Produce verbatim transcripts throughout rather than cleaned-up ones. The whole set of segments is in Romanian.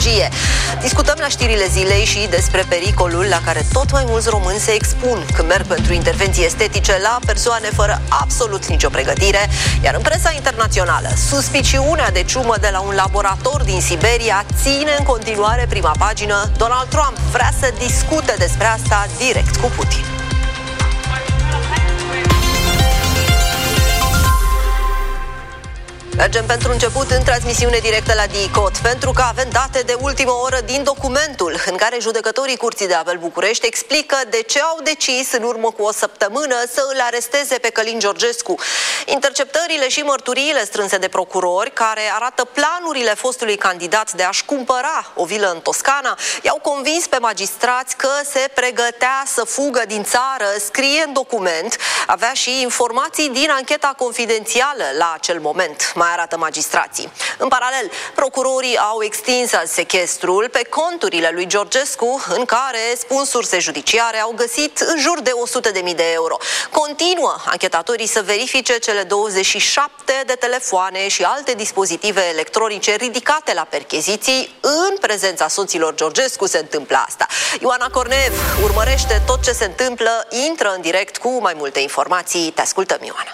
Discutăm la știrile zilei și despre pericolul la care tot mai mulți români se expun când merg pentru intervenții estetice la persoane fără absolut nicio pregătire, iar în presa internațională, suspiciunea de ciumă de la un laborator din Siberia ține în continuare prima pagină. Donald Trump vrea să discute despre asta direct cu Putin. Mergem pentru început în transmisiune directă la DICOT, pentru că avem date de ultimă oră din documentul în care judecătorii Curții de Apel București explică de ce au decis în urmă cu o săptămână să îl aresteze pe Călin Georgescu. Interceptările și mărturiile strânse de procurori, care arată planurile fostului candidat de a-și cumpăra o vilă în Toscana, i-au convins pe magistrați că se pregătea să fugă din țară, scrie în document. Avea și informații din ancheta confidențială la acel moment, mai arată magistrații. În paralel, procurorii au extins sechestrul pe conturile lui Georgescu, în care, spun surse judiciare, au găsit în jur de o sută de mii de euro. Continuă anchetatorii să verifice cele douăzeci și șapte de telefoane și alte dispozitive electronice ridicate la percheziții. În prezența soților Georgescu se întâmplă asta. Ioana Cornev urmărește tot ce se întâmplă, intră în direct cu mai multe informații. Te ascultăm, Ioana.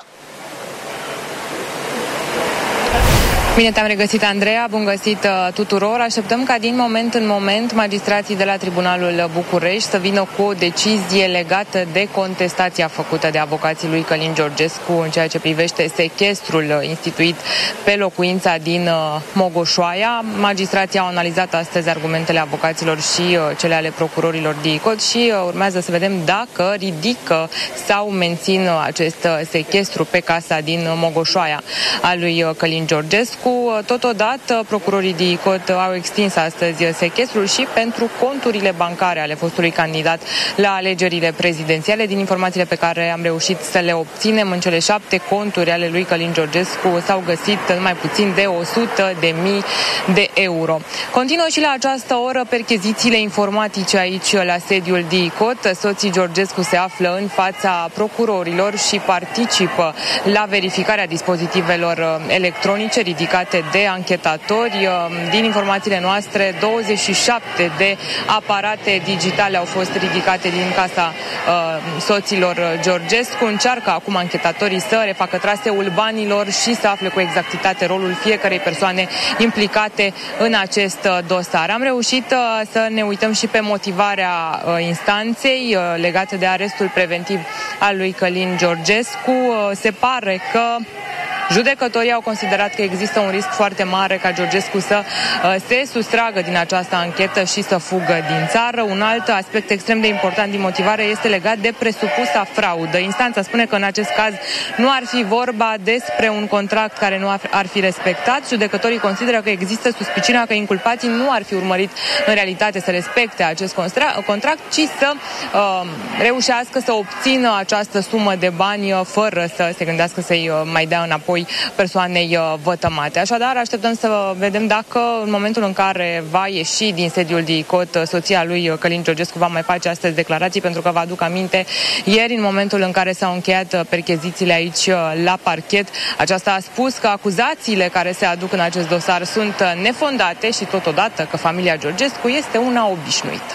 Bine te-am regăsit, Andreea, bun găsit uh, tuturor. Așteptăm ca din moment în moment magistrații de la Tribunalul București să vină cu o decizie legată de contestația făcută de avocații lui Călin Georgescu în ceea ce privește sechestrul instituit pe locuința din uh, Mogoșoaia. Magistrații au analizat astăzi argumentele avocaților și uh, cele ale procurorilor DICOT și uh, urmează să vedem dacă ridică sau mențin acest uh, sechestru pe casa din Mogoșoaia a lui uh, Călin Georgescu. Totodată, procurorii DICOT au extins astăzi sechestrul și pentru conturile bancare ale fostului candidat la alegerile prezidențiale. Din informațiile pe care am reușit să le obținem, în cele șapte conturi ale lui Călin Georgescu s-au găsit mai puțin de o sută de mii de euro. Continuă și la această oră perchezițiile informatice aici la sediul DICOT. Soții Georgescu se află în fața procurorilor și participă la verificarea dispozitivelor electronice ridicate de anchetatori. Din informațiile noastre, douăzeci și șapte de aparate digitale au fost ridicate din casa uh, soților Georgescu. Încearcă acum anchetatorii să refacă traseul banilor și să afle cu exactitate rolul fiecărei persoane implicate în acest dosar. Am reușit uh, să ne uităm și pe motivarea uh, instanței uh, legată de arestul preventiv al lui Călin Georgescu. Uh, se pare că judecătorii au considerat că există un risc foarte mare ca Georgescu să uh, se sustragă din această anchetă și să fugă din țară. Un alt aspect extrem de important din motivare este legat de presupusa fraudă. Instanța spune că în acest caz nu ar fi vorba despre un contract care nu ar fi respectat. Judecătorii consideră că există suspiciunea că inculpații nu ar fi urmărit în realitate să respecte acest contract, ci să uh, reușească să obțină această sumă de bani uh, fără să se gândească să-i uh, mai dea înapoi persoanei vătămate. Așadar, așteptăm să vedem dacă în momentul în care va ieși din sediul DICOT, soția lui Călin Georgescu va mai face astăzi declarații, pentru că vă aduc aminte, ieri, în momentul în care s-au încheiat perchezițiile aici la parchet, aceasta a spus că acuzațiile care se aduc în acest dosar sunt nefondate și totodată că familia Georgescu este una obișnuită.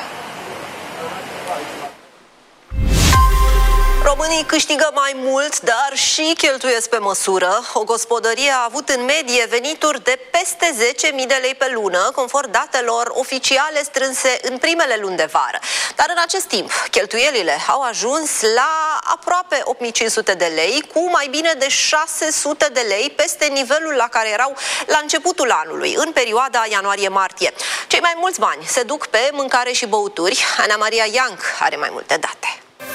Românii câștigă mai mult, dar și cheltuiesc pe măsură. O gospodărie a avut în medie venituri de peste zece mii de lei pe lună, conform datelor oficiale strânse în primele luni de vară. Dar în acest timp, cheltuielile au ajuns la aproape opt mii cinci sute de lei, cu mai bine de șase sute de lei peste nivelul la care erau la începutul anului, în perioada ianuarie-martie. Cei mai mulți bani se duc pe mâncare și băuturi. Ana Maria Ianc are mai multe date.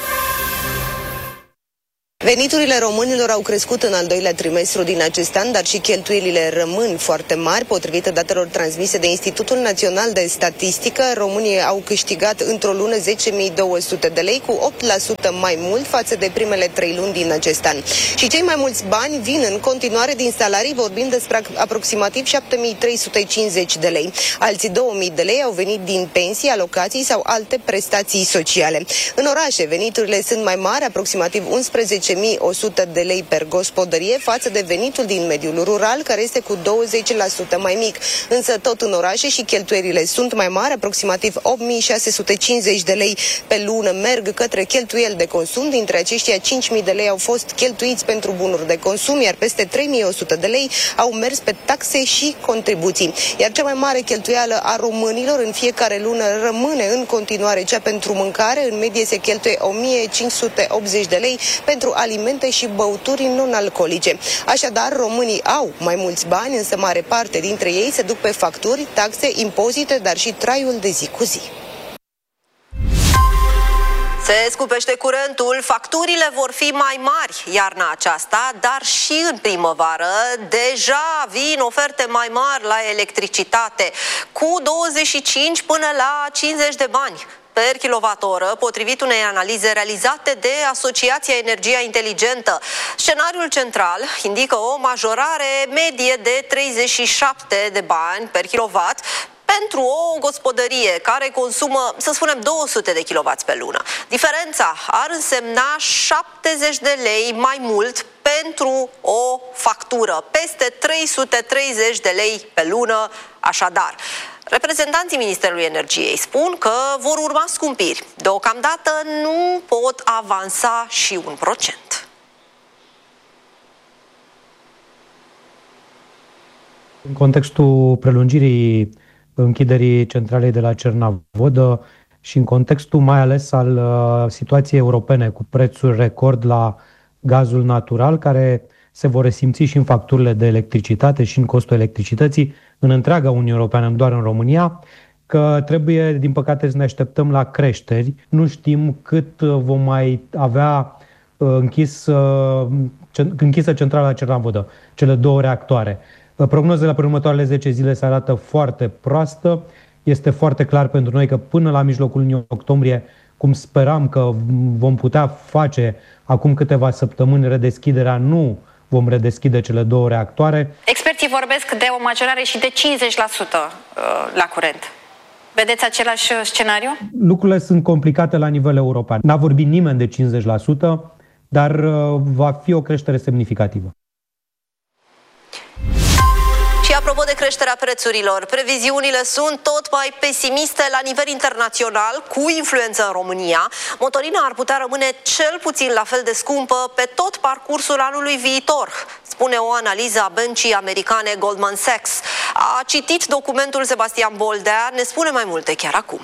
Veniturile românilor au crescut în al doilea trimestru din acest an, dar și cheltuielile rămân foarte mari. Potrivit datelor transmise de Institutul Național de Statistică, românii au câștigat într-o lună zece mii două sute de lei, cu opt la sută mai mult față de primele trei luni din acest an. Și cei mai mulți bani vin în continuare din salarii, vorbind despre aproximativ șapte mii trei sute cincizeci de lei. Alții două mii de lei au venit din pensii, alocații sau alte prestații sociale. În orașe, veniturile sunt mai mari, aproximativ unsprezece mii o sută de lei per gospodărie față de venitul din mediul rural, care este cu douăzeci la sută mai mic. Însă tot în orașe și cheltuielile sunt mai mari, aproximativ opt mii șase sute cincizeci de lei pe lună merg către cheltuieli de consum. Dintre aceștia, cinci mii de lei au fost cheltuiți pentru bunuri de consum, iar peste trei mii o sută de lei au mers pe taxe și contribuții. Iar cea mai mare cheltuială a românilor în fiecare lună rămâne în continuare cea pentru mâncare. În medie se cheltuie o mie cinci sute optzeci de lei pentru alimente și băuturi non-alcoolice. Așadar, românii au mai mulți bani, însă mare parte dintre ei se duc pe facturi, taxe, impozite, dar și traiul de zi cu zi. Se scupește curentul, facturile vor fi mai mari iarna aceasta, dar și în primăvară. Deja vin oferte mai mari la electricitate, cu douăzeci și cinci până la cincizeci de bani per kilowattoră, potrivit unei analize realizate de Asociația Energia Inteligentă. Scenariul central indică o majorare medie de treizeci și șapte de bani per kilowatt pentru o gospodărie care consumă, să spunem, două sute de kilowați pe lună. Diferența ar însemna șaptezeci de lei mai mult pentru o factură, peste trei sute treizeci de lei pe lună, așadar. Reprezentanții Ministerului Energiei spun că vor urma scumpiri. Deocamdată nu pot avansa și un procent. În contextul prelungirii închiderii centralei de la Cernavodă și în contextul mai ales al uh, situației europene cu prețuri record la gazul natural, care se vor resimți și în facturile de electricitate și în costul electricității în întreaga Uniune Europeană, nu doar în România, că trebuie, din păcate, să ne așteptăm la creșteri. Nu știm cât vom mai avea uh, închis, uh, închisă centrala Cernavodă, cele două reactoare. Prognozele pe următoarele zece zile se arată foarte proastă. Este foarte clar pentru noi că până la mijlocul lunii octombrie, cum speram că vom putea face acum câteva săptămâni redeschiderea, nu vom redeschide cele două reactoare. Experții vorbesc de o majorare și de cincizeci la sută la curent. Vedeți același scenariu? Lucrurile sunt complicate la nivel european. N-a vorbit nimeni de cincizeci la sută, dar va fi o creștere semnificativă. Și apropo de creșterea prețurilor, previziunile sunt tot mai pesimiste la nivel internațional, cu influență în România. Motorina ar putea rămâne cel puțin la fel de scumpă pe tot parcursul anului viitor, spune o analiză a băncii americane Goldman Sachs. A citit documentul Sebastian Boldea, ne spune mai multe chiar acum.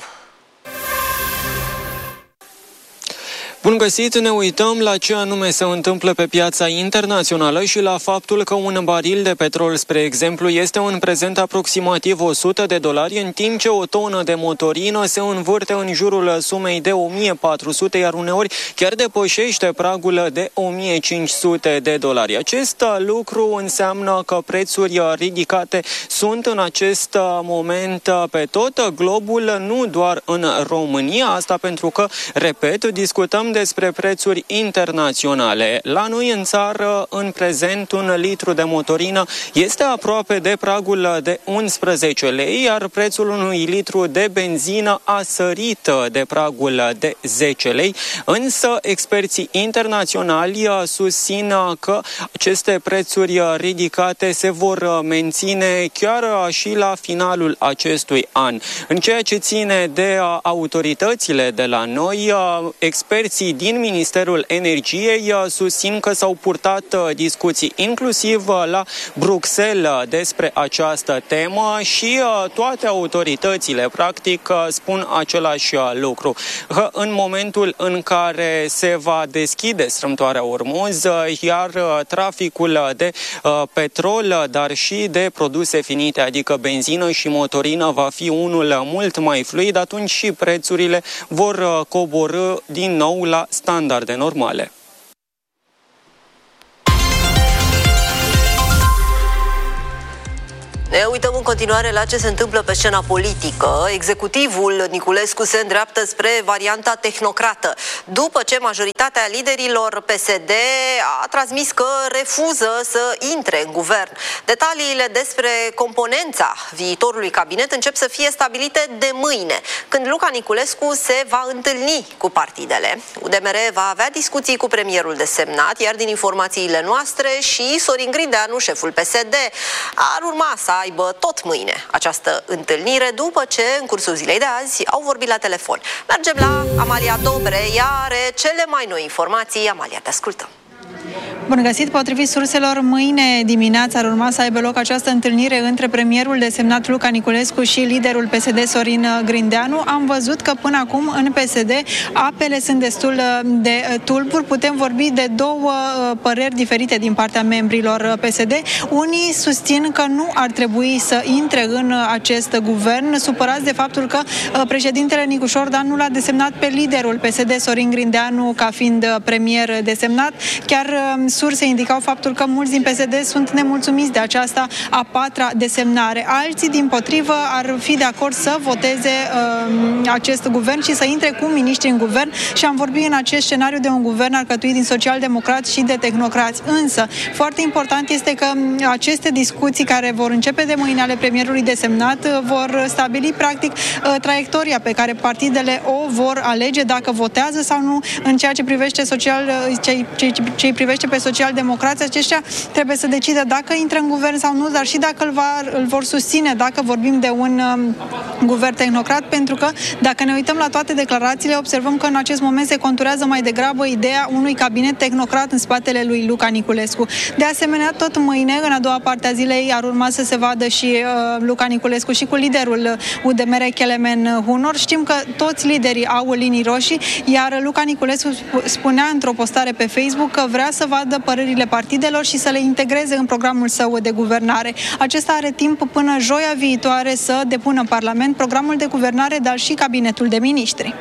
Bun găsit, ne uităm la ce anume se întâmplă pe piața internațională și la faptul că un baril de petrol, spre exemplu, este în prezent aproximativ o sută de dolari, în timp ce o tonă de motorină se învârte în jurul sumei de o mie patru sute, iar uneori chiar depășește pragul de o mie cinci sute de dolari. Acest lucru înseamnă că prețuri ridicate sunt în acest moment pe tot globul, nu doar în România, asta pentru că, repet, discutăm despre prețuri internaționale. La noi în țară, în prezent, un litru de motorină este aproape de pragul de unsprezece lei, iar prețul unui litru de benzină a sărit de pragul de zece lei, însă experții internaționali susțin că aceste prețuri ridicate se vor menține chiar și la finalul acestui an. În ceea ce ține de autoritățile de la noi, experții din Ministerul Energiei susțin că s-au purtat discuții inclusiv la Bruxelles despre această temă și toate autoritățile practic spun același lucru, că în momentul în care se va deschide strâmtoarea Ormuz, iar traficul de petrol, dar și de produse finite, adică benzină și motorină, va fi unul mult mai fluid, atunci și prețurile vor coborî din nou la standarde normale. Ne uităm în continuare la ce se întâmplă pe scena politică. Executivul Niculescu se îndreaptă spre varianta tehnocrată, după ce majoritatea liderilor P S D a transmis că refuză să intre în guvern. Detaliile despre componența viitorului cabinet încep să fie stabilite de mâine, când Luca Niculescu se va întâlni cu partidele. U D M R va avea discuții cu premierul desemnat, iar din informațiile noastre și Sorin Grindeanu, șeful P S D, ar urma să aibă tot mâine această întâlnire, după ce în cursul zilei de azi au vorbit la telefon. Mergem la Amalia Dobre, ea are cele mai noi informații. Amalia, te ascultăm. Bun găsit! Potrivit surselor, mâine dimineața ar urma să aibă loc această întâlnire între premierul desemnat Luca Niculescu și liderul P S D Sorin Grindeanu. Am văzut că până acum în P S D apele sunt destul de tulburi. Putem vorbi de două păreri diferite din partea membrilor P S D. Unii susțin că nu ar trebui să intre în acest guvern, supărați de faptul că președintele Nicu Șordan nu l-a desemnat pe liderul P S D Sorin Grindeanu ca fiind premier desemnat. Chiar surse indicau faptul că mulți din P S D sunt nemulțumiți de aceasta a patra desemnare. Alții, dimpotrivă, ar fi de acord să voteze uh, acest guvern și să intre cu miniștri în guvern, și am vorbit în acest scenariu de un guvern alcătuit din social-democrați și de tehnocrați. Însă, foarte important este că aceste discuții care vor începe de mâine ale premierului desemnat vor stabili practic traiectoria pe care partidele o vor alege, dacă votează sau nu în ceea ce privește social, ce, ce, ce îi privește pe social-democrați. Aceștia trebuie să decidă dacă intră în guvern sau nu, dar și dacă îl, va, îl vor susține, dacă vorbim de un um, guvern tehnocrat, pentru că dacă ne uităm la toate declarațiile, observăm că în acest moment se conturează mai degrabă ideea unui cabinet tehnocrat în spatele lui Luca Niculescu. De asemenea, tot mâine, în a doua parte a zilei, ar urma să se vadă și uh, Luca Niculescu și cu liderul U D M R, Kelemen Hunor. Știm că toți liderii au linii roșii, iar Luca Niculescu spunea într-o postare pe Facebook că vrea să vadă părerile partidelor și să le integreze în programul său de guvernare. Acesta are timp până joia viitoare să depună în Parlament programul de guvernare, dar și cabinetul de miniștri.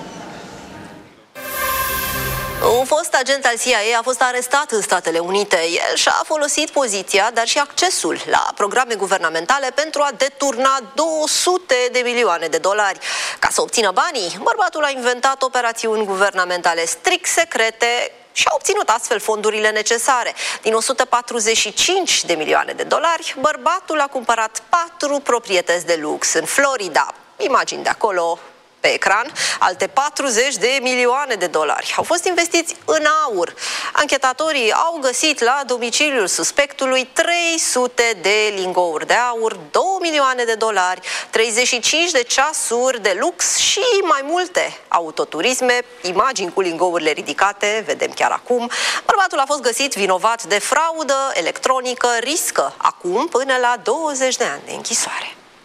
Un fost agent al C I A a fost arestat în Statele Unite. El și-a folosit poziția, dar și accesul la programe guvernamentale pentru a deturna două sute de milioane de dolari. Ca să obțină banii, bărbatul a inventat operațiuni guvernamentale strict secrete și a obținut astfel fondurile necesare. Din o sută patruzeci și cinci de milioane de dolari, bărbatul a cumpărat patru proprietăți de lux în Florida. Imagini de acolo pe ecran. Alte patruzeci de milioane de dolari au fost investiți în aur. Anchetatorii au găsit la domiciliul suspectului trei sute de lingouri de aur, două milioane de dolari, treizeci și cinci de ceasuri de lux și mai multe autoturisme. Imagini cu lingourile ridicate, vedem chiar acum. Bărbatul a fost găsit vinovat de fraudă electronică, riscă acum până la douăzeci de ani de închisoare.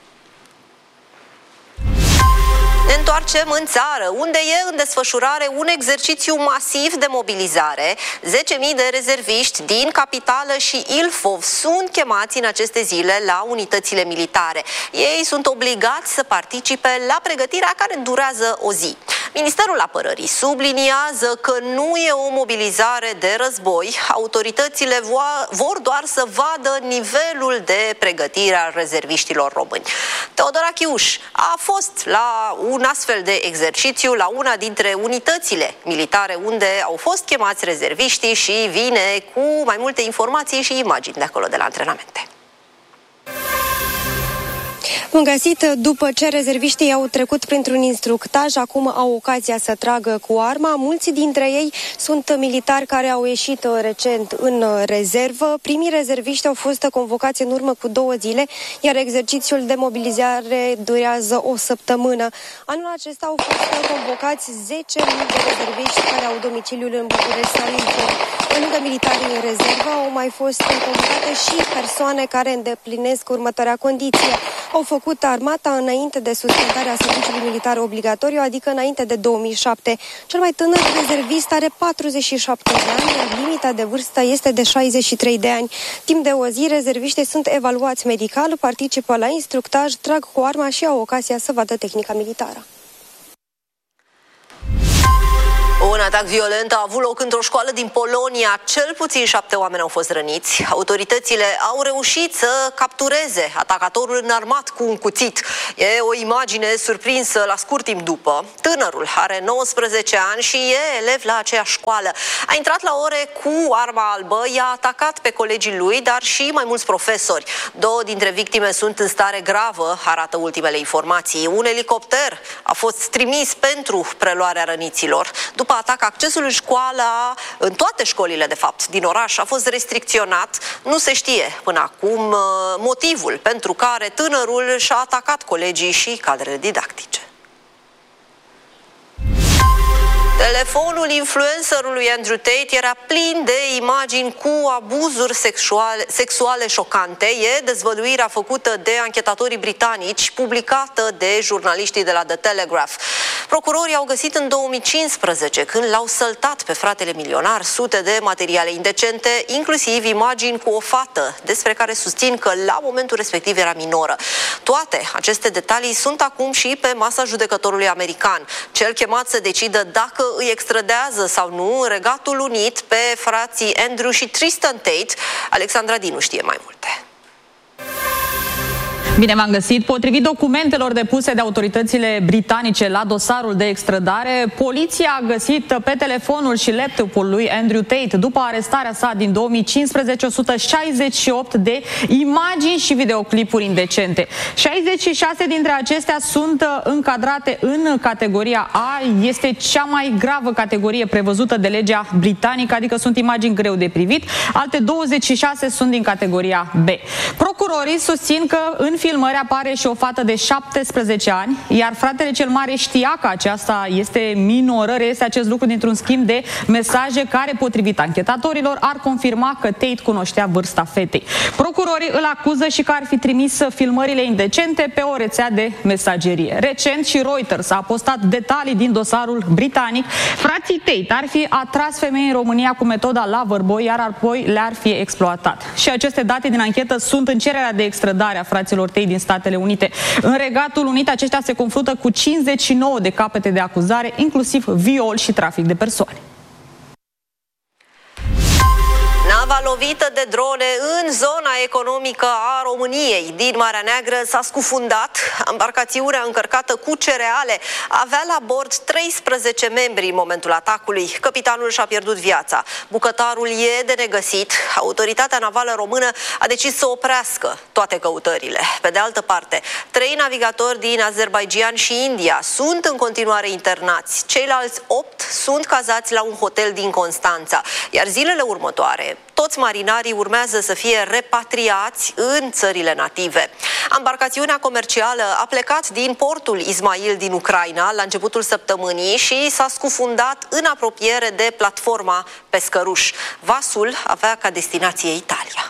Ne întoarcem în țară, unde e în desfășurare un exercițiu masiv de mobilizare. zece mii de rezerviști din Capitală și Ilfov sunt chemați în aceste zile la unitățile militare. Ei sunt obligați să participe la pregătirea care durează o zi. Ministerul Apărării subliniază că nu e o mobilizare de război. Autoritățile vor doar să vadă nivelul de pregătire al rezerviștilor români. Teodora Chiuș a fost la un astfel de exercițiu la una dintre unitățile militare unde au fost chemați rezerviștii și vine cu mai multe informații și imagini de acolo de la antrenamente. Bun găsit! După ce rezerviștii au trecut printr-un instructaj, acum au ocazia să tragă cu arma. Mulți dintre ei sunt militari care au ieșit recent în rezervă. Primii rezerviști au fost convocați în urmă cu două zile, iar exercițiul de mobilizare durează o săptămână. Anul acesta au fost convocați zece mii de rezerviști care au domiciliul în București sau Ilfov. Pe lângă militarii în rezervă au mai fost convocate și persoane care îndeplinesc următoarea condiție. Au făcut armata înainte de suspendarea serviciului militar obligatoriu, adică înainte de două mii șapte. Cel mai tânăr rezervist are patruzeci și șapte de ani, iar limita de vârstă este de șaizeci și trei de ani. Timp de o zi, rezerviștii sunt evaluați medical, participă la instructaj, trag cu arma și au ocazia să vadă tehnica militară. O Un atac violent a avut loc într-o școală din Polonia. Cel puțin șapte oameni au fost răniți. Autoritățile au reușit să captureze atacatorul înarmat cu un cuțit. E o imagine surprinsă la scurt timp după. Tânărul are nouăsprezece ani și e elev la aceeași școală. A intrat la ore cu arma albă, i-a atacat pe colegii lui, dar și mai mulți profesori. Două dintre victime sunt în stare gravă, arată ultimele informații. Un elicopter a fost trimis pentru preluarea răniților. După atac, accesul în școala, în toate școlile, de fapt, din oraș a fost restricționat. Nu se știe până acum motivul pentru care tânărul și-a atacat colegii și cadrele didactice. Telefonul influencerului Andrew Tate era plin de imagini cu abuzuri sexuale, sexuale șocante. E dezvăluirea făcută de anchetatorii britanici, publicată de jurnaliștii de la The Telegraph. Procurorii au găsit în două mii cincisprezece, când l-au săltat pe fratele milionar, sute de materiale indecente, inclusiv imagini cu o fată, despre care susțin că la momentul respectiv era minoră. Toate aceste detalii sunt acum și pe masa judecătorului american, cel chemat să decidă dacă îi extradează sau nu în Regatul Unit pe frații Andrew și Tristan Tate. Alexandra Dinu știe mai multe. Bine v-am găsit. Potrivit documentelor depuse de autoritățile britanice la dosarul de extradare, poliția a găsit pe telefonul și laptopul lui Andrew Tate, după arestarea sa din două mii cincisprezece, o sută șaizeci și opt de imagini și videoclipuri indecente. șaizeci și șase dintre acestea sunt încadrate în categoria A. Este cea mai gravă categorie prevăzută de legea britanică, adică sunt imagini greu de privit. Alte douăzeci și șase sunt din categoria B. Procurorii susțin că în filmări apare și o fată de șaptesprezece ani, iar fratele cel mare știa că aceasta este minoră. Reiese acest lucru dintr-un schimb de mesaje care, potrivit anchetatorilor, ar confirma că Tate cunoștea vârsta fetei. Procurorii îl acuză și că ar fi trimis filmările indecente pe o rețea de mesagerie. Recent și Reuters a postat detalii din dosarul britanic. Frații Tate ar fi atras femei în România cu metoda Loverboy, iar apoi le-ar fi exploatat. Și aceste date din anchetă sunt în cererea de extradare a fraților Tate din Statele Unite. În Regatul Unit, aceștia se confruntă cu cincizeci și nouă de capete de acuzare, inclusiv viol și trafic de persoane. Nava lovită de drone în zona economică a României din Marea Neagră s-a scufundat. Embarcațiunea încărcată cu cereale avea la bord treisprezece membri în momentul atacului. Capitanul și-a pierdut viața. Bucătarul e de negăsit. Autoritatea navală română a decis să oprească toate căutările. Pe de altă parte, trei navigatori din Azerbaidjan și India sunt în continuare internați. Ceilalți opt sunt cazați la un hotel din Constanța. Iar zilele următoare, toți marinarii urmează să fie repatriați în țările native. Embarcațiunea comercială a plecat din portul Ismail din Ucraina la începutul săptămânii și s-a scufundat în apropiere de platforma Pescăruș. Vasul avea ca destinație Italia.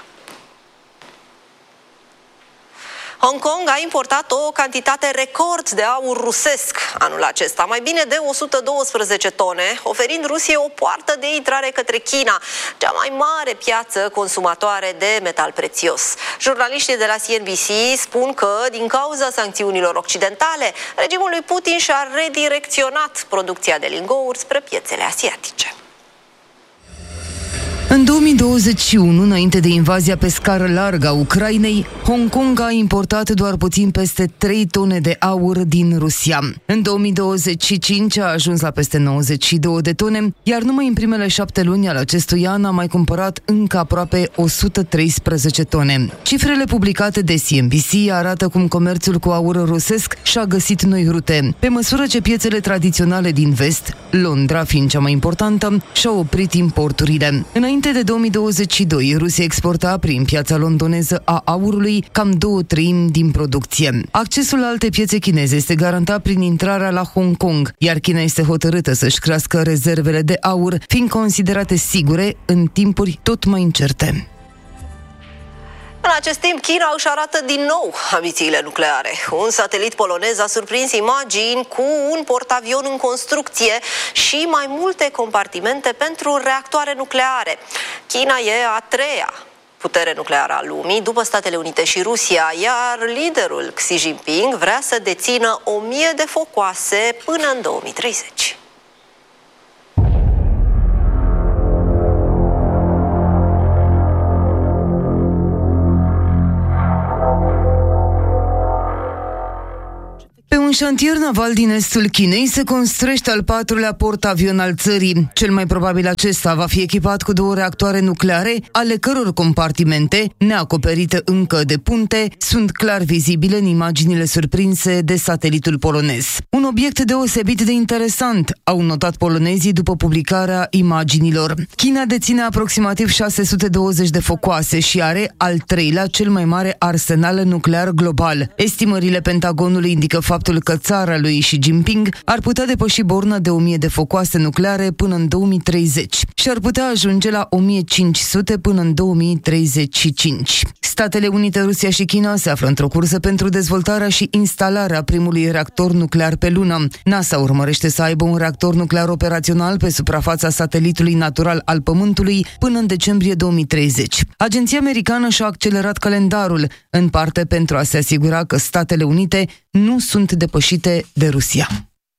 Hong Kong a importat o cantitate record de aur rusesc anul acesta, mai bine de o sută douăsprezece tone, oferind Rusiei o poartă de intrare către China, cea mai mare piață consumatoare de metal prețios. Jurnaliștii de la C N B C spun că, din cauza sancțiunilor occidentale, regimul lui Putin și-a redirecționat producția de lingouri spre piețele asiatice. În două mii douăzeci și unu, înainte de invazia pe scară largă a Ucrainei, Hong Kong a importat doar puțin peste trei tone de aur din Rusia. În două mii douăzeci și cinci a ajuns la peste nouăzeci și două de tone, iar numai în primele șapte luni ale acestui an a mai cumpărat încă aproape o sută treisprezece tone. Cifrele publicate de C N B C arată cum comerțul cu aur rusesc și-a găsit noi rute, pe măsură ce piețele tradiționale din vest, Londra fiind cea mai importantă, și-au oprit importurile. Înainte de două mii douăzeci și doi, Rusia exporta prin piața londoneză a aurului cam două treimi din producție. Accesul la alte piețe chineze este garantat prin intrarea la Hong Kong, iar China este hotărâtă să-și crească rezervele de aur, fiind considerate sigure în timpuri tot mai incerte. În acest timp, China își arată din nou ambițiile nucleare. Un satelit polonez a surprins imagini cu un portavion în construcție și mai multe compartimente pentru reactoare nucleare. China e a treia putere nucleară a lumii, după Statele Unite și Rusia, iar liderul Xi Jinping vrea să dețină o mie de focoase până în două mii treizeci. un șantier naval din estul Chinei se construiește al patrulea portavion al țării. Cel mai probabil acesta va fi echipat cu două reactoare nucleare, ale căror compartimente, neacoperite încă de punte, sunt clar vizibile în imaginile surprinse de satelitul polonez. Un obiect deosebit de interesant, au notat polonezii după publicarea imaginilor. China deține aproximativ șase sute douăzeci de focoase și are al treilea cel mai mare arsenal nuclear global. Estimările Pentagonului indică faptul că țara lui Xi Jinping ar putea depăși borna de o mie de focoase nucleare până în două mii treizeci și ar putea ajunge la o mie cinci sute până în două mii treizeci și cinci. Statele Unite, Rusia și China se află într-o cursă pentru dezvoltarea și instalarea primului reactor nuclear pe lună. NASA urmărește să aibă un reactor nuclear operațional pe suprafața satelitului natural al Pământului până în decembrie două mii treizeci. Agenția americană și-a accelerat calendarul, în parte pentru a se asigura că Statele Unite nu sunt depășite de Rusia.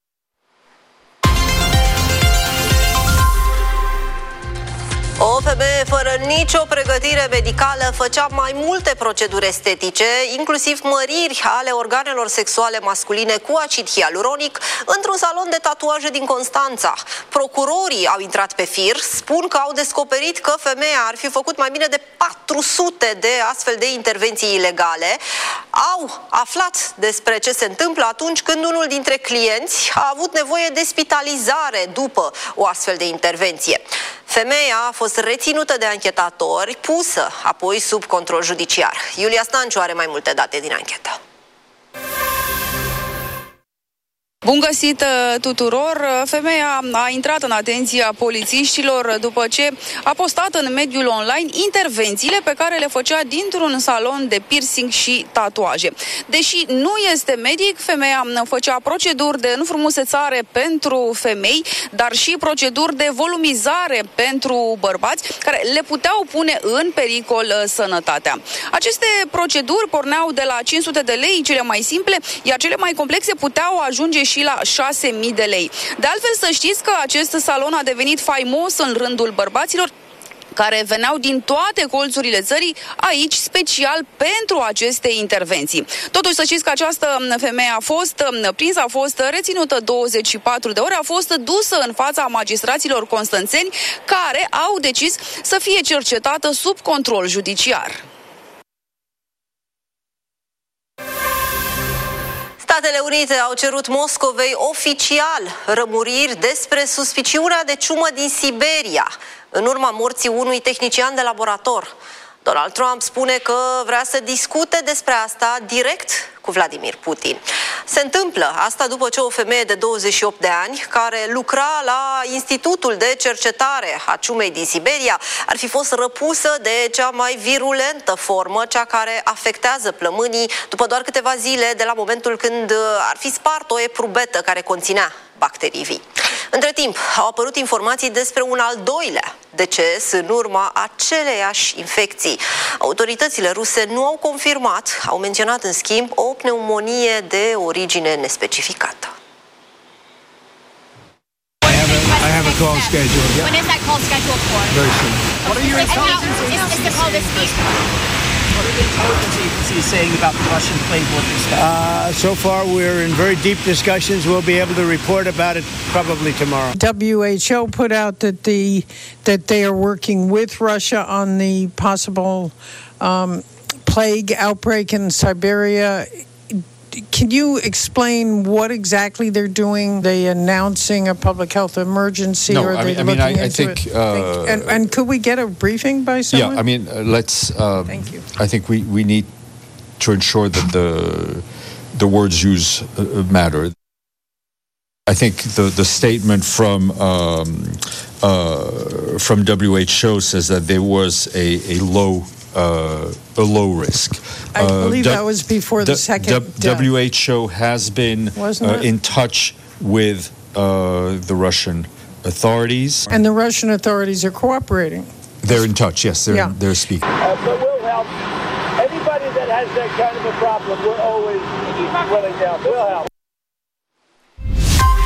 O femeie fără nicio pregătire medicală făcea mai multe proceduri estetice, inclusiv măriri ale organelor sexuale masculine cu acid hialuronic, într-un salon de tatuaje din Constanța. Procurorii au intrat pe fir, spun că au descoperit că femeia ar fi făcut mai bine de patru sute de astfel de intervenții ilegale. Au aflat despre ce se întâmplă atunci când unul dintre clienți a avut nevoie de spitalizare după o astfel de intervenție. Femeia a fost reținută de anchetatori, pusă apoi sub control judiciar. Iulia Stanciu are mai multe date din anchetă. Bun găsit tuturor! Femeia a intrat în atenția polițiștilor după ce a postat în mediul online intervențiile pe care le făcea dintr-un salon de piercing și tatuaje. Deși nu este medic, femeia făcea proceduri de înfrumusețare pentru femei, dar și proceduri de volumizare pentru bărbați, care le puteau pune în pericol sănătatea. Aceste proceduri porneau de la cinci sute de lei, cele mai simple, iar cele mai complexe puteau ajunge și la șase mii de lei. De altfel, să știți că acest salon a devenit faimos în rândul bărbaților care veneau din toate colțurile țării aici special pentru aceste intervenții. Totuși, să știți că această femeie a fost prinsă, a fost reținută douăzeci și patru de ore, a fost dusă în fața magistraților constanțeni care au decis să fie cercetată sub control judiciar. Statele Unite au cerut Moscovei oficial rămuriri despre suspiciunea de ciumă din Siberia, în urma morții unui tehnician de laborator. Donald Trump spune că vrea să discute despre asta direct cu Vladimir Putin. Se întâmplă asta după ce o femeie de douăzeci și opt de ani, care lucra la Institutul de Cercetare a Ciumei din Siberia, ar fi fost răpusă de cea mai virulentă formă, cea care afectează plămânii, după doar câteva zile de la momentul când ar fi spart o eprubetă care conținea bacterii vii. Între timp, au apărut informații despre un al doilea deces în urma aceleiași infecții. Autoritățile ruse nu au confirmat, au menționat în schimb o pneumonie de origine nespecificată. I have a call scheduled. Yeah. When is that call scheduled for? Very soon. What are your intelligence agencies? Is, is the call this week? What are the intelligence agencies saying about the Russian playbook and stuff? Uh, so far, we're in very deep discussions. We'll be able to report about it probably tomorrow. W H O put out that the that they are working with Russia on the possible um, plague outbreak in Siberia. Can you explain what exactly they're doing? Are they announcing a public health emergency, no, or are I they mean, looking I mean, I, into I think, it? uh, think and, and could we get a briefing by someone? Yeah, I mean, uh, let's. Um, Thank you. I think we, we need to ensure that the the words used uh, matter. I think the the statement from um, uh, from W H O says that there was a a low. Uh, a low risk. I uh, believe that was before the second death. W H O has been uh, in touch with uh, the Russian authorities. And the Russian authorities are cooperating. They're in touch, yes, they're, yeah. they're speaking. Uh, but we'll help. Anybody that has that kind of a problem, we're always willing to help. We'll help. Ne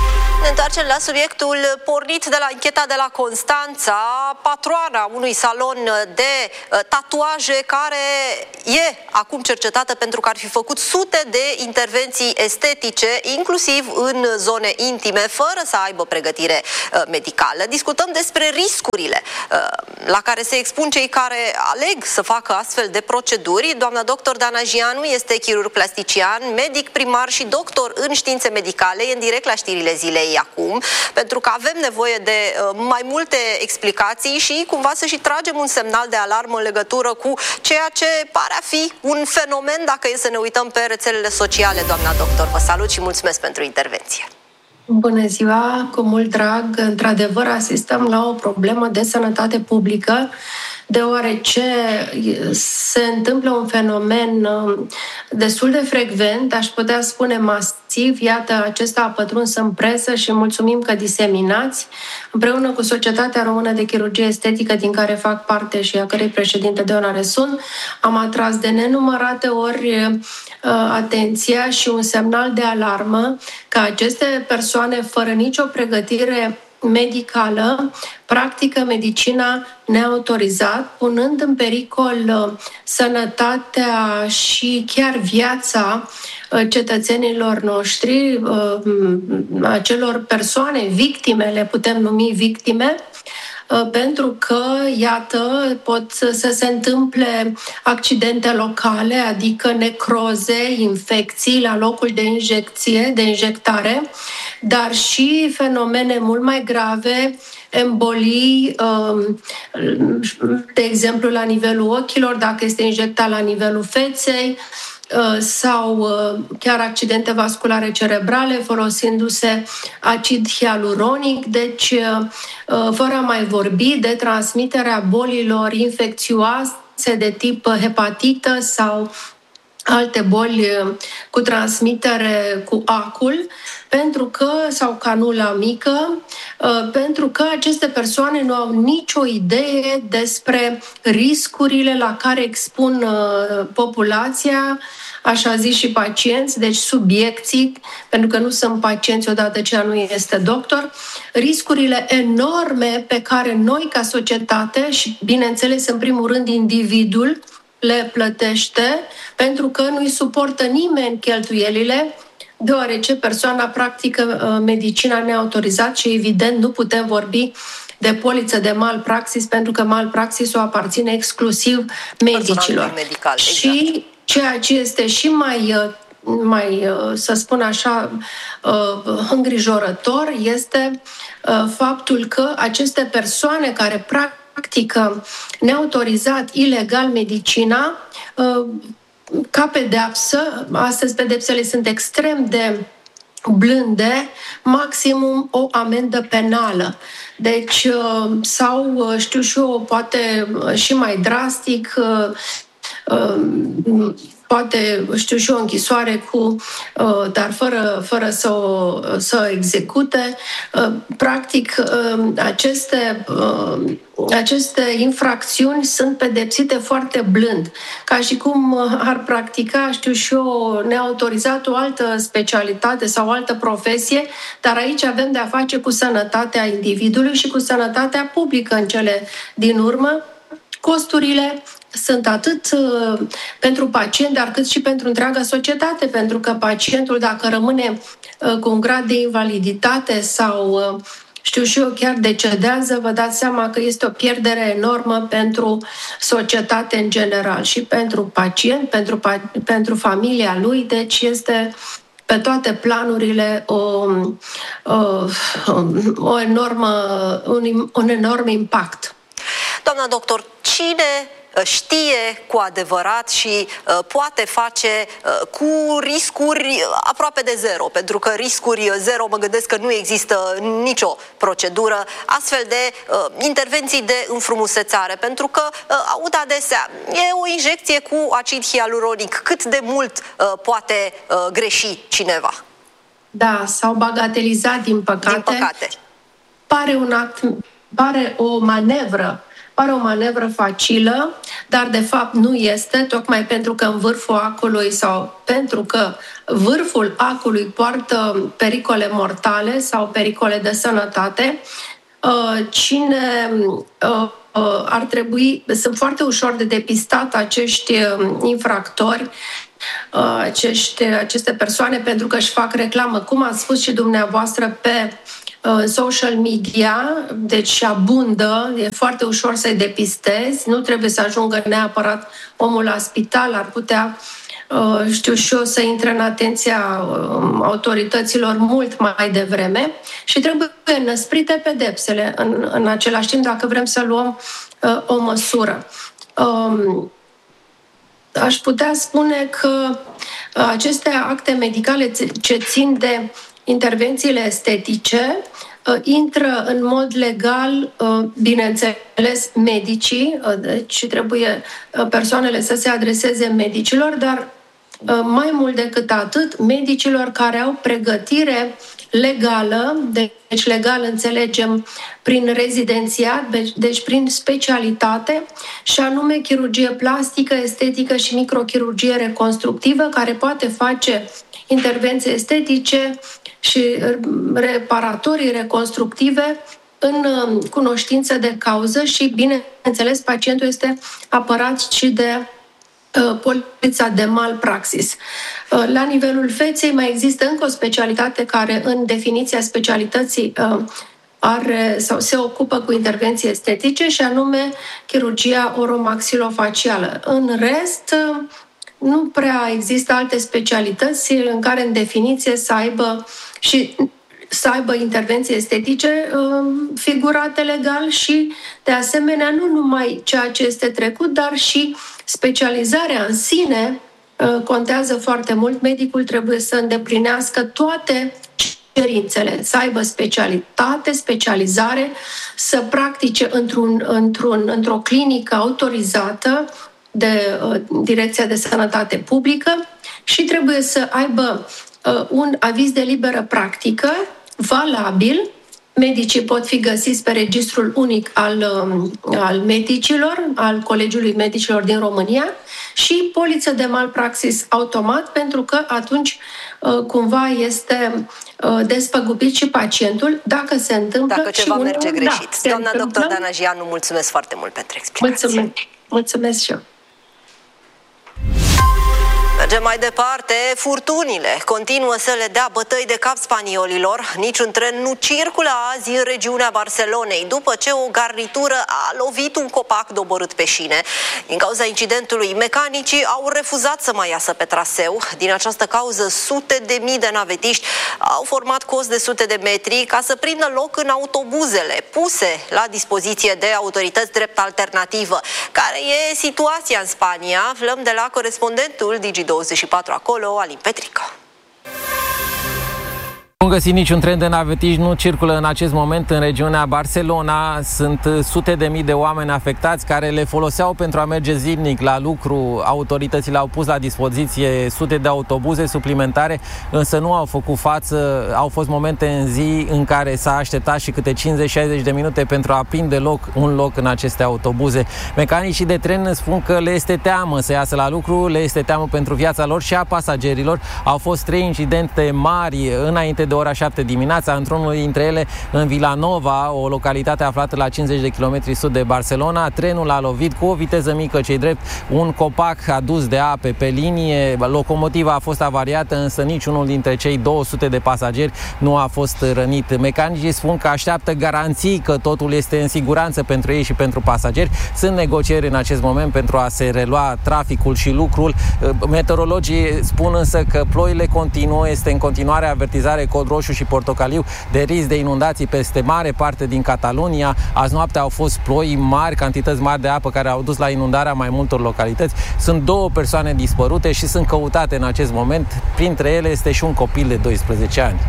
întoarcem la subiectul pornit de la ancheta de la Constanța, patroana unui salon de tatuaje care e acum cercetată pentru că ar fi făcut sute de intervenții estetice, inclusiv în zone intime, fără să aibă pregătire medicală. Discutăm despre riscurile la care se expun cei care aleg să facă astfel de proceduri. Doamna doctor Dana Jianu este chirurg plastician, medic primar și doctor în științe medicale. E în direct la știrile zilei acum, pentru că avem nevoie de uh, mai multe explicații și cumva să și tragem un semnal de alarmă în legătură cu ceea ce pare a fi un fenomen dacă e să ne uităm pe rețelele sociale. Doamna doctor, vă salut și mulțumesc pentru intervenție. Bună ziua, cu mult drag. Într-adevăr, asistăm la o problemă de sănătate publică, deoarece se întâmplă un fenomen destul de frecvent, aș putea spune masiv. Iată, acesta a pătruns în presă și mulțumim că diseminați. Împreună cu Societatea Română de Chirurgie Estetică, din care fac parte și a cărei președinte de onoare sunt, am atras de nenumărate ori atenția și un semnal de alarmă că aceste persoane fără nicio pregătire medicală practică medicina neautorizat, punând în pericol sănătatea și chiar viața cetățenilor noștri, acelor persoane, victime, le putem numi victime, pentru că, iată, pot să se întâmple accidente locale, adică necroze, infecții la locul de injecție, de injectare, dar și fenomene mult mai grave, embolii, de exemplu, la nivelul ochilor, dacă este injectat la nivelul feței, sau chiar accidente vasculare cerebrale folosindu-se acid hialuronic, deci fără a mai vorbi de transmiterea bolilor infecțioase de tip hepatită sau alte boli cu transmitere cu acul, pentru că, sau canula mică, pentru că aceste persoane nu au nicio idee despre riscurile la care expun populația, așa zis și pacienți, deci subiecții, pentru că nu sunt pacienți odată ce nu este doctor, riscurile enorme pe care noi ca societate și, bineînțeles, în primul rând, individul le plătește, pentru că nu-i suportă nimeni cheltuielile, deoarece persoana practică medicina neautorizat și, evident, nu putem vorbi de poliță de malpraxis, pentru că malpraxisul aparține exclusiv medicilor. Medical, exact. Și ceea ce este și mai, mai, să spun așa, îngrijorător este faptul că aceste persoane care practică neautorizat, ilegal medicina, ca pedeapsă, astăzi pedepsele sunt extrem de blânde, maximum o amendă penală. Deci, sau, știu și eu, poate și mai drastic, poate, știu și eu, o închisoare cu, dar fără, fără să o să execute. Practic, aceste, aceste infracțiuni sunt pedepsite foarte blând, ca și cum ar practica, știu și eu, neautorizat o altă specialitate sau o altă profesie, dar aici avem de-a face cu sănătatea individului și cu sănătatea publică în cele din urmă. Costurile sunt atât uh, pentru pacient, dar cât și pentru întreaga societate, pentru că pacientul, dacă rămâne uh, cu un grad de invaliditate sau, uh, știu și eu, chiar decedează, vă dați seama că este o pierdere enormă pentru societate în general și pentru pacient, pentru, pa- pentru familia lui, deci este pe toate planurile o, o, o enormă, un, un enorm impact. Doamna doctor, cine știe cu adevărat și uh, poate face uh, cu riscuri aproape de zero, pentru că riscuri zero mă gândesc că nu există nicio procedură, astfel de uh, intervenții de înfrumusețare, pentru că uh, aud adesea, e o injecție cu acid hialuronic, cât de mult uh, poate uh, greși cineva? Da, s-au bagatelizat, din păcate. Din păcate. Pare un act, pare o manevră pare o manevră facilă, dar de fapt nu este, tocmai pentru că în vârful acului sau pentru că vârful acului poartă pericole mortale sau pericole de sănătate. Cine ar trebui, sunt foarte ușor de depistat acești infractori, acești, aceste persoane, pentru că își fac reclamă, cum ați spus și dumneavoastră, pe social media, deci abundă, e foarte ușor să-i depistezi, nu trebuie să ajungă neapărat omul la spital, ar putea, știu și eu, să intre în atenția autorităților mult mai devreme și trebuie înăsprite pedepsele în, în același timp, dacă vrem să luăm uh, o măsură. Um, aș putea spune că aceste acte medicale ce țin de intervențiile estetice uh, intră în mod legal, uh, bineînțeles, medicii, uh, deci trebuie uh, persoanele să se adreseze medicilor, dar uh, mai mult decât atât, medicilor care au pregătire legală, deci legal înțelegem prin rezidențiat, deci prin specialitate, și anume chirurgie plastică, estetică și microchirurgie reconstructivă, care poate face intervenții estetice și reparatorii reconstructive în cunoștință de cauză și, bineînțeles, pacientul este apărat și de polița de malpraxis. La nivelul feței mai există încă o specialitate care, în definiția specialității, are sau se ocupă cu intervenții estetice, și anume chirurgia oromaxilofacială. În rest, nu prea există alte specialități în care, în definiție, să aibă și să aibă intervenții estetice figurate legal și, de asemenea, nu numai ceea ce este trecut, dar și specializarea în sine contează foarte mult. Medicul trebuie să îndeplinească toate cerințele, să aibă specialitate, specializare, să practice într-un, într-un, într-o clinică autorizată de uh, Direcția de Sănătate Publică și trebuie să aibă uh, un aviz de liberă practică valabil. Medicii pot fi găsiți pe registrul unic al, al medicilor, al Colegiului Medicilor din România, și poliță de malpraxis automat, pentru că atunci cumva este despăgubit și pacientul dacă se întâmplă dacă ceva și merge unul, greșit. Da, Doamna doctor Danajianu, mulțumesc foarte mult pentru explicație. Mulțumesc, mulțumesc și eu. Mergem mai departe. Furtunile continuă să le dea bătăi de cap spaniolilor. Niciun tren nu circulă azi în regiunea Barcelonei, după ce o garnitură a lovit un copac doborât pe șine. Din cauza incidentului, mecanicii au refuzat să mai iasă pe traseu. Din această cauză, sute de mii de navetiști au format cozi de sute de metri ca să prindă loc în autobuzele puse la dispoziție de autorități drept alternativă. Care e situația în Spania? Aflăm de la corespondentul Digi douăzeci și patru acolo, Alin Petrica. Nu găsit niciun tren de navetiști, nu circulă în acest moment în regiunea Barcelona. Sunt sute de mii de oameni afectați care le foloseau pentru a merge zilnic la lucru. Autoritățile au pus la dispoziție sute de autobuze suplimentare, însă nu au făcut față. Au fost momente în zi în care s-a așteptat și câte cincizeci șaizeci de minute pentru a prinde loc, un loc în aceste autobuze. Mecanicii de tren spun că le este teamă să iasă la lucru, le este teamă pentru viața lor și a pasagerilor. Au fost trei incidente mari înainte de ora șapte dimineața, într-unul dintre ele în Vilanova, o localitate aflată la cincizeci de kilometri sud de Barcelona. Trenul a lovit cu o viteză mică, ce-i drept, un copac adus de ape pe linie. Locomotiva a fost avariată, însă niciunul dintre cei două sute de pasageri nu a fost rănit. Mecanicii spun că așteaptă garanții că totul este în siguranță pentru ei și pentru pasageri. Sunt negocieri în acest moment pentru a se relua traficul și lucrul. Meteorologii spun însă că ploile continuă, este în continuare avertizare cod roșu și portocaliu de risc de inundații peste mare parte din Catalunia. Azi noapte au fost ploi mari, cantități mari de apă care au dus la inundarea mai multor localități. Sunt două persoane dispărute și sunt căutate în acest moment. Printre ele este și un copil de doisprezece ani.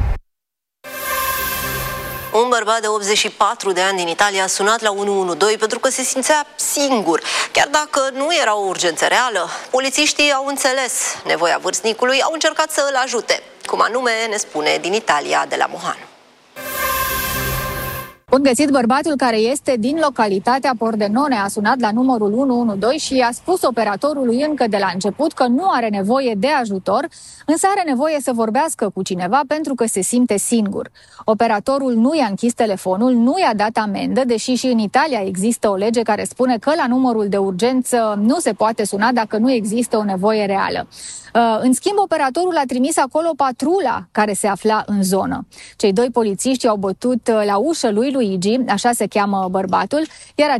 Un bărbat de optzeci și patru de ani din Italia a sunat la unu unu doi pentru că se simțea singur, chiar dacă nu era o urgență reală. Polițiștii au înțeles nevoia vârstnicului, au încercat să îl ajute. Cum anume, ne spune din Italia, de la Mohan. Bun găsit, bărbatul care este din localitatea Pordenone a sunat la numărul unu unu doi și a spus operatorului încă de la început că nu are nevoie de ajutor, însă are nevoie să vorbească cu cineva pentru că se simte singur. Operatorul nu i-a închis telefonul, nu i-a dat amendă, deși și în Italia există o lege care spune că la numărul de urgență nu se poate suna dacă nu există o nevoie reală. În schimb, operatorul a trimis acolo patrula care se afla în zonă. Cei doi polițiști au bătut la ușă lui Luigi, așa se cheamă bărbatul, iar